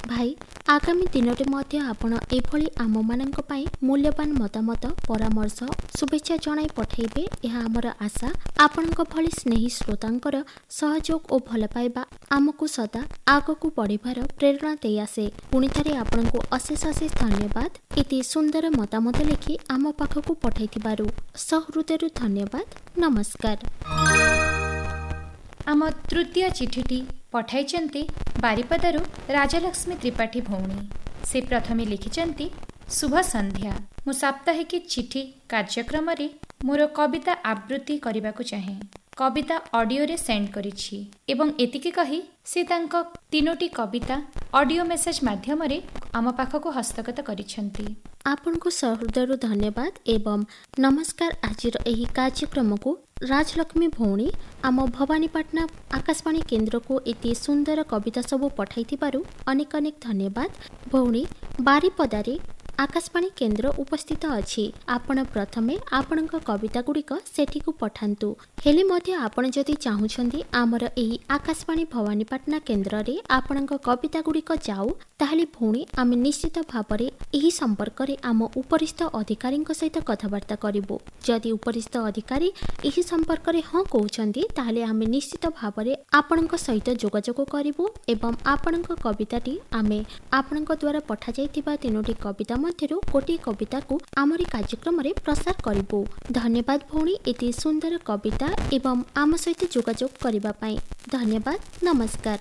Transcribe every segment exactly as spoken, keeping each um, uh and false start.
भाई आगामी दिन में आपण एभली आम मानक पई मूल्यवान मतामत परामर्श शुभेच्छा जणाई पठाइबे यह आमर आशा। आपणक भली स्नेही श्रोतांकर सहयोग और भल पाइबा आमको सदा आगकू बढ़िबार प्रेरणा दे आसे। पुणी थरे आपणको अशेष अशेष धन्यवाद इति सुंदर मतामत लिखि आम पाखकू पठाइथिबारु सहृदयरु धन्यवाद। नमस्कार। आम तृतीय चिठीटी पठाइचंती बारिपदारु राजलक्ष्मी त्रिपाठी भौणी। से प्रथमे लिखिचंती शुभ संध्या। मु साप्ताहिकी चिठी कार्यक्रम रे मोर कविता आवृत्ति करबाकू चाहे। कविता ऑडियो रे सेंड करिछि एवं एतिकी कही से तांको तीनोटी कविता ऑडियो मेसेज माध्यम रे आम पाखको हस्तगत करिछंती। आपनको सहृदयरु धन्यवाद एवं नमस्कार। आजिर एही कार्यक्रम को राजलक्ष्मी भौणी आम भवानीपाटना आकाशवाणी केन्द्र को एति सुंदर कविता सबू पठाइथिबारु अनेक अनेक धन्यवाद। भौणी बारिपदारे आकाशवाणी केन्द्र उपस्थित अछि। आपण प्रथमे आपणक कविता गुड़िक सेठिकु पठांतु। हेले मध्ये आपण जदि चाहुछंती आमर एही आकाशवाणी भवानीपाटना केन्द्र रे आपणक कविता गुड़िक जाऊ ताहले भौणी आमे निश्चित भाबरे एही संपर्क रे आम उपरिस्थ अधिकारीक सहित कथबार्ता करिबो। जदि उपरिस्थ अधिकारी एही संपर्क रे हां कहउछंती ताहले आमे निश्चित भाबरे आपणक सहित जोगाजोग करिबो एवं आपणक कविताटी आमे आपणक द्वारा पठा जाइतिबा तीनोटी कविता मध्यरु गोटे कविता को आमरी कार्यक्रम रे प्रसार करिबो। धन्यवाद भौणी एति सुंदर कविता एवं आम सहित जोगाजोग करिबा पई। धन्यवाद। नमस्कार।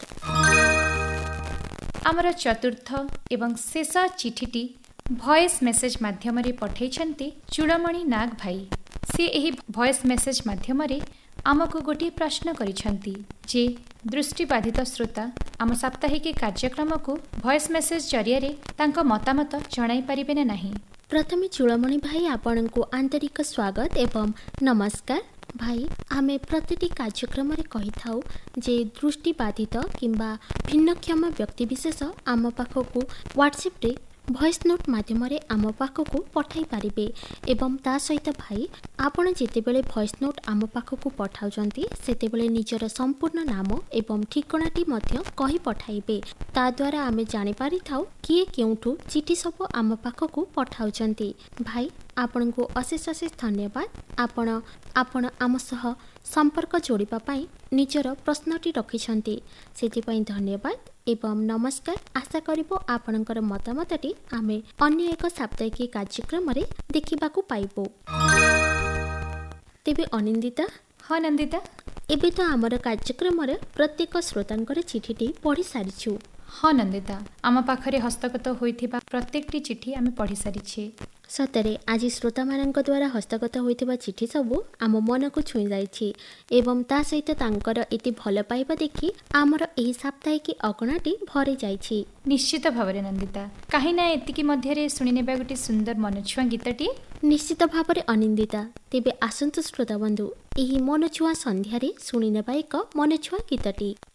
आमर चतुर्थ एवं शेष चिठीटी भॉइस मेसेज माध्यम रे पठाइछंती चूड़ामणि नाग भाई। से एही भॉइस मेसेज माध्यम रे आमको गोटे प्रश्न करिछंती जे दृष्टिबाधित श्रोता आम साप्ताहिक कार्यक्रम को भॉइस मेसेज जरिया रे तांको मतामत जणाई पारिबे ना नाही। प्रथमे चूड़ामणि भाई आपनको आंतरिक स्वागत एवं नमस्कार। भाई आमे प्रतिटी कार्यक्रम रे कहि थाउ जे दृष्टिबाधित किंबा भिन्नक्षम व्यक्ति विशेष आम पाखकू व्हाट्सएप रे भॉइस नोट माध्यम रे आम पाखकू पठाई पारिबे एवं ता सहित भाई आपण जेतेबेले भॉइस नोट आम पाखकू पठाउजंती सेतेबेले निजर संपूर्ण नाम एवं ठिकानाटी मध्य कहि पठाइबे। ता द्वारा आमे जानि पारि थाउ किए केउठू चिठी सब आम पाखकू पठाउजंती। भाई आपनको अशेष अशेष धन्यवाद। आपण आपण आम सह संपर्क जोड़िबा पई निजर प्रश्नटी रखिछंती सेतिपई धन्यवाद एवं नमस्कार। आशा करिबो आपणकर मतामतटी आमे अन्य एक साप्ताहिक कार्यक्रम रे देखिबाकू पाइबो। तेबे अनिंदिता। हाँ नंदिता। एबे तो आमर कार्यक्रम रे प्रत्येक श्रोतांकर चिठीटी पढ़ी सारिछु। हाँ नंदिता आम पाखरे हस्तगत होइथिबा प्रत्येकटी चिठी आमे पढ़ी सारिछे। सतरे आज श्रोता मानक द्वारा हस्तगत होइथिबा चिठी सबु आम मन को छुई जाइछि एवं ता सहित तांकर एति भल पाइबा देखि आमर एही साप्ताहिक अगणाटी भरि जाइछि। निश्चित भावरे नंदिता काहे ना एतिकी मध्यरे सुनि नेबा गोटे सुंदर मनछुआ गीतटी। निश्चित भावरे अनिंदिता तेबे आसंत श्रोता बंधु एही मनछुआ संध्यारे सुनि नेबा एक मनछुआ गीतटी।